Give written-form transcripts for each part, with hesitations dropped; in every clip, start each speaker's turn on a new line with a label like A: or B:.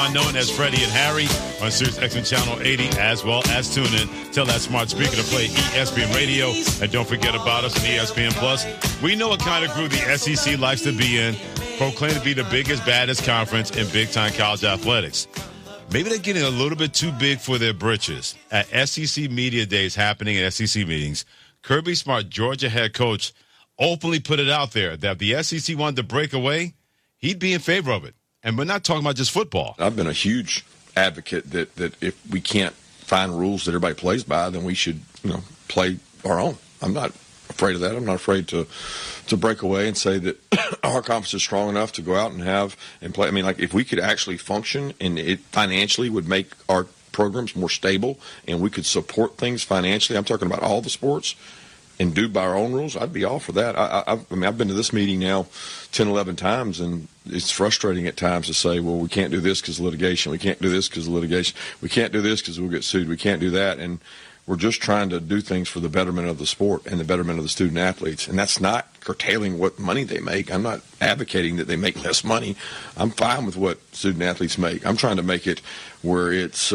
A: Known as Freddie and Harry on Sirius XM Channel 80, as well as tune in. Tell that smart speaker to play ESPN Radio. And don't forget about us on ESPN Plus. We know what kind of group the SEC likes to be in, proclaimed to be the biggest, baddest conference in big-time college athletics. Maybe they're getting a little bit too big for their britches. At SEC Media Days happening at SEC meetings, Kirby Smart, Georgia head coach, openly put it out there that if the SEC wanted to break away, he'd be in favor of it. And we're not talking about just football.
B: I've been a huge advocate that if we can't find rules that everybody plays by, then we should, play our own. I'm not afraid of that. I'm not afraid to break away and say that our conference is strong enough to go out and play. I mean, like, if we could actually function and it financially would make our programs more stable and we could support things financially, I'm talking about all the sports, and do by our own rules, I'd be all for that. I've been to this meeting now 10, 11 times, and it's frustrating at times to say, well, we can't do this because of litigation. We can't do this because of litigation. We can't do this because we'll get sued. We can't do that. And we're just trying to do things for the betterment of the sport and the betterment of the student athletes. And that's not curtailing what money they make. I'm not advocating that they make less money. I'm fine with what student athletes make. I'm trying to make it where it's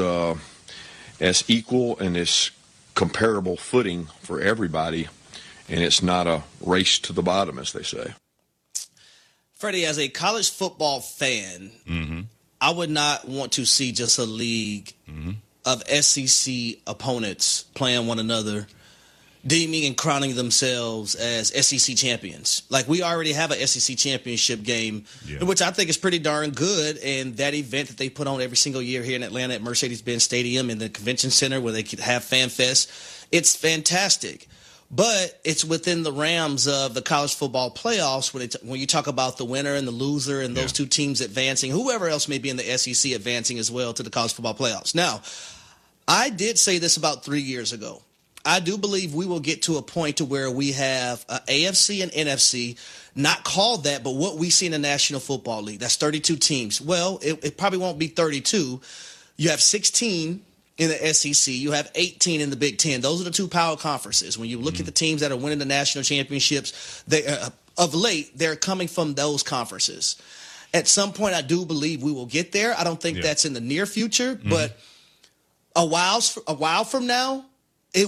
B: as equal and as comparable footing for everybody, and it's not a race to the bottom, as they say.
C: Freddie, as a college football fan, I would not want to see just a league of SEC opponents playing one another, deeming and crowning themselves as SEC champions. Like, we already have an SEC championship game, which I think is pretty darn good. And that event that they put on every single year here in Atlanta at Mercedes-Benz Stadium in the Convention Center where they could have Fan Fest, it's fantastic. But it's within the realms of the college football playoffs when you talk about the winner and the loser and those two teams advancing, whoever else may be in the SEC advancing as well to the college football playoffs. Now, I did say this about 3 years ago. I do believe we will get to a point to where we have AFC and NFC, not called that, but what we see in the National Football League. That's 32 teams. Well, it probably won't be 32. You have 16 in the SEC. You have 18 in the Big Ten. Those are the two power conferences. When you look at the teams that are winning the national championships, of late, they're coming from those conferences. At some point, I do believe we will get there. I don't think that's in the near future, but a while from now, I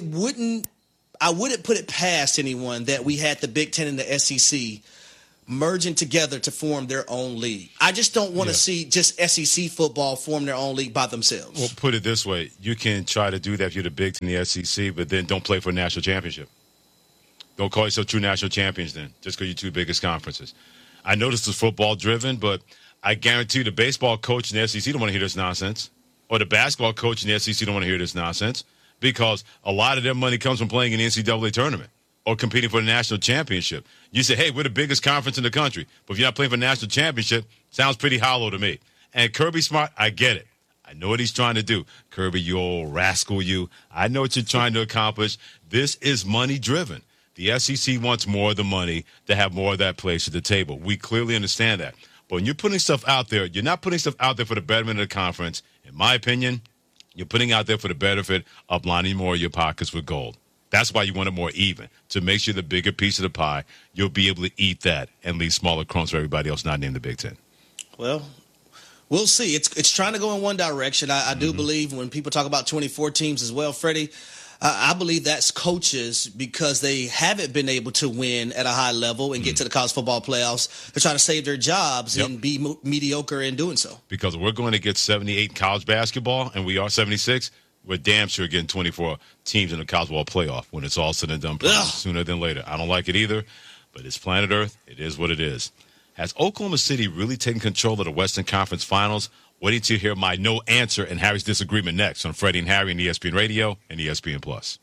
C: wouldn't put it past anyone that we had the Big Ten and the SEC merging together to form their own league. I just don't want to see just SEC football form their own league by themselves.
A: Well, put it this way. You can try to do that if you're the Big Ten and the SEC, but then don't play for a national championship. Don't call yourself true national champions then, just because you're two biggest conferences. I know this is football-driven, but I guarantee the baseball coach in the SEC don't want to hear this nonsense, or the basketball coach in the SEC don't want to hear this nonsense, because a lot of their money comes from playing in the NCAA tournament or competing for the national championship. You say, hey, we're the biggest conference in the country, but if you're not playing for the national championship, sounds pretty hollow to me. And Kirby Smart, I get it. I know what he's trying to do. Kirby, you old rascal, you. I know what you're trying to accomplish. This is money-driven. The SEC wants more of the money to have more of that place at the table. We clearly understand that. But when you're putting stuff out there, you're not putting stuff out there for the betterment of the conference. In my opinion, you're putting out there for the benefit of lining more of your pockets with gold. That's why you want it more even. To make sure the bigger piece of the pie, you'll be able to eat that and leave smaller crumbs for everybody else not named the Big Ten.
C: Well, we'll see. It's trying to go in one direction. I do believe when people talk about 24 teams as well, Freddie, I believe that's coaches because they haven't been able to win at a high level and get to the college football playoffs. They're trying to save their jobs and be mediocre in doing so.
A: Because we're going to get 78 in college basketball, and we are 76. We're damn sure getting 24 teams in the college ball playoff when it's all said and done sooner than later. I don't like it either, but it's planet Earth. It is what it is. Has Oklahoma City really taken control of the Western Conference Finals? Waiting to hear my no answer and Harry's disagreement next on Freddie and Harry on ESPN Radio and ESPN Plus.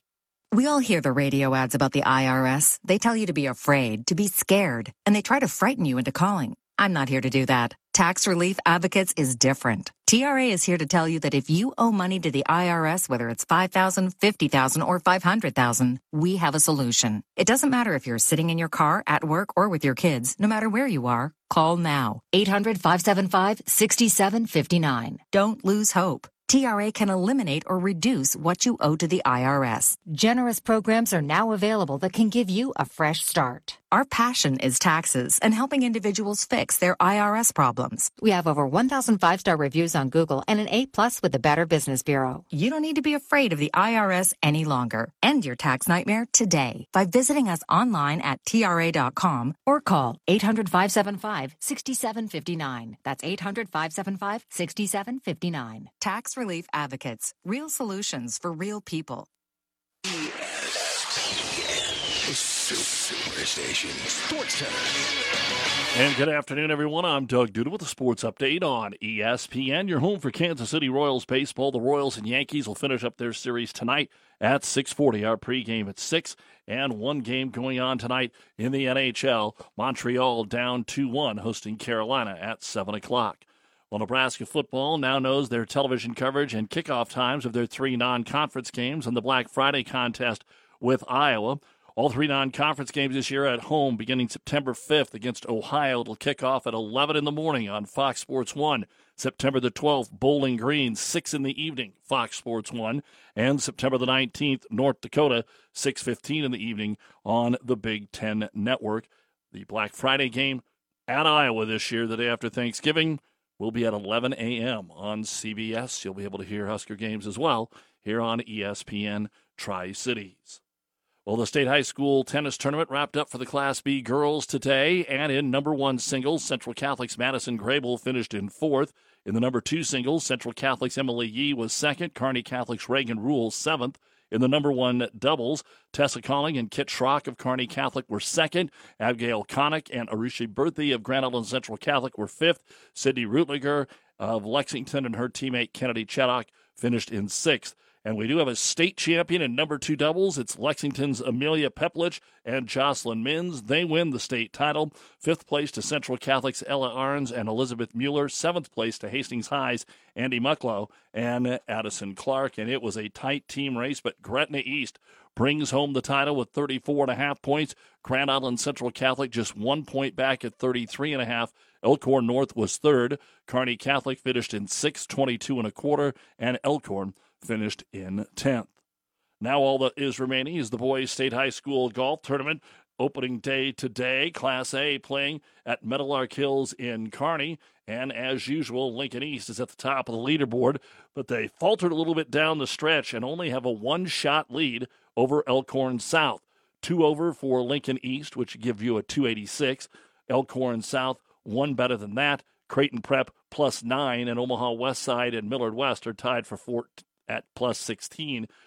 D: We all hear the radio ads about the IRS. They tell you to be afraid, to be scared, and they try to frighten you into calling. I'm not here to do that. Tax Relief Advocates is different. TRA is here to tell you that if you owe money to the IRS, whether it's $5,000, $50,000, or $500,000, we have a solution. It doesn't matter if you're sitting in your car, at work, or with your kids. No matter where you are, call now. 800-575-6759. Don't lose hope. TRA can eliminate or reduce what you owe to the IRS. Generous programs are now available that can give you a fresh start. Our passion is taxes and helping individuals fix their IRS problems. We have over 1,000 5-star reviews on Google and an A+ with the Better Business Bureau. You don't need to be afraid of the IRS any longer. End your tax nightmare today by visiting us online at TRA.com or call 800-575-6759. That's 800-575-6759. Tax Relief Advocates. Real solutions for real people.
E: Superstation Sports Center.
F: And good afternoon, everyone. I'm Doug Duda with the Sports Update on ESPN. Your home for Kansas City Royals baseball. The Royals and Yankees will finish up their series tonight at 6:40. Our pregame at 6, and one game going on tonight in the NHL. Montreal down 2-1, hosting Carolina at 7 o'clock. Well, Nebraska football now knows their television coverage and kickoff times of their 3 non-conference games and the Black Friday contest with Iowa. All 3 non-conference games this year at home beginning September 5th against Ohio. It'll kick off at 11 in the morning on Fox Sports 1. September the 12th, Bowling Green, 6 in the evening, Fox Sports 1. And September the 19th, North Dakota, 6:15 in the evening on the Big Ten Network. The Black Friday game at Iowa this year, the day after Thanksgiving, will be at 11 a.m. on CBS. You'll be able to hear Husker games as well here on ESPN Tri-Cities. Well, the state high school tennis tournament wrapped up for the Class B girls today, and in number 1 singles, Central Catholic's Madison Grable finished in 4th. In the number 2 singles, Central Catholic's Emily Yee was 2nd, Kearney Catholic's Reagan Rule 7th. In the number 1 doubles, Tessa Calling and Kit Schrock of Kearney Catholic were 2nd. Abigail Connick and Arushi Berthy of Grand Island Central Catholic were 5th. Sydney Rutliger of Lexington and her teammate Kennedy Cheddock finished in 6th. And we do have a state champion in number 2 doubles. It's Lexington's Amelia Peplich and Jocelyn Mins. They win the state title. 5th place to Central Catholic's Ella Arns and Elizabeth Mueller. 7th place to Hastings High's Andy Mucklow and Addison Clark. And it was a tight team race, but Gretna East brings home the title with 34.5 points. Grand Island Central Catholic just 1 point back at 33.5. Elkhorn North was 3rd. Kearney Catholic finished in 6th, 22.25, and Elkhorn finished in 10th. Now all that is remaining is the boys' state high school golf tournament. Opening day today, Class A playing at Meadowlark Hills in Kearney. And as usual, Lincoln East is at the top of the leaderboard, but they faltered a little bit down the stretch and only have a 1-shot lead over Elkhorn South. 2 over for Lincoln East, which would give you a 286. Elkhorn South, 1 better than that. Creighton Prep +9, and Omaha West Side and Millard West are tied for 4 at +16.